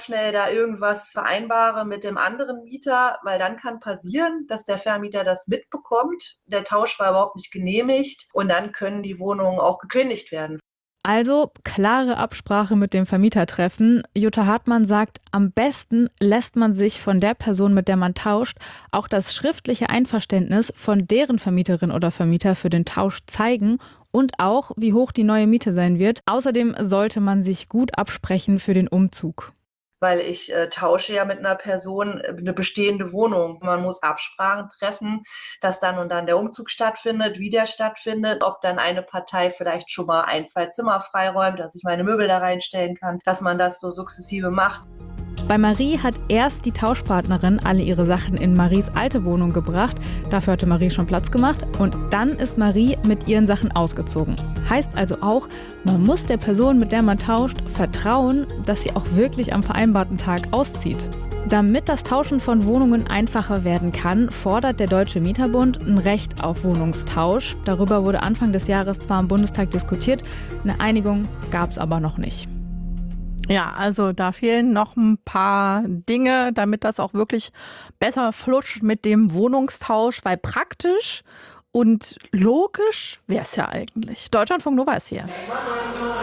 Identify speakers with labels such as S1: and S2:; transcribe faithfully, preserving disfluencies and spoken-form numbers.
S1: schnell da irgendwas vereinbare mit dem anderen Mieter, weil dann kann passieren, dass der Vermieter das mitbekommt. Der Tausch war überhaupt nicht genehmigt und dann können die Wohnungen auch gekündigt werden.
S2: Also klare Absprache mit dem Vermieter treffen. Jutta Hartmann sagt, am besten lässt man sich von der Person, mit der man tauscht, auch das schriftliche Einverständnis von deren Vermieterin oder Vermieter für den Tausch zeigen und auch, wie hoch die neue Miete sein wird. Außerdem sollte man sich gut absprechen für den Umzug.
S1: Weil ich äh, tausche ja mit einer Person eine bestehende Wohnung. Man muss Absprachen treffen, dass dann und dann der Umzug stattfindet, wie der stattfindet, ob dann eine Partei vielleicht schon mal ein, zwei Zimmer freiräumt, dass ich meine Möbel da reinstellen kann, dass man das so sukzessive macht.
S2: Bei Marie hat erst die Tauschpartnerin alle ihre Sachen in Maries alte Wohnung gebracht. Dafür hatte Marie schon Platz gemacht. Und dann ist Marie mit ihren Sachen ausgezogen. Heißt also auch, man muss der Person, mit der man tauscht, vertrauen, dass sie auch wirklich am vereinbarten Tag auszieht. Damit das Tauschen von Wohnungen einfacher werden kann, fordert der Deutsche Mieterbund ein Recht auf Wohnungstausch. Darüber wurde Anfang des Jahres zwar im Bundestag diskutiert, eine Einigung gab es aber noch nicht.
S3: Ja, also da fehlen noch ein paar Dinge, damit das auch wirklich besser flutscht mit dem Wohnungstausch, weil praktisch und logisch wäre es ja eigentlich. Deutschlandfunk Nova ist hier.